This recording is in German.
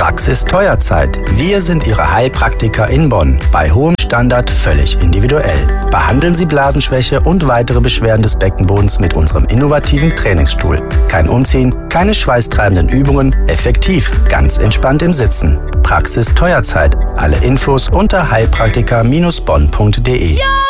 Praxis Teuerzeit. Wir sind Ihre Heilpraktiker in Bonn. Bei hohem Standard völlig individuell. Behandeln Sie Blasenschwäche und weitere Beschwerden des Beckenbodens mit unserem innovativen Trainingsstuhl. Kein Umziehen, keine schweißtreibenden Übungen, effektiv, ganz entspannt im Sitzen. Praxis Teuerzeit. Alle Infos unter heilpraktiker-bonn.de.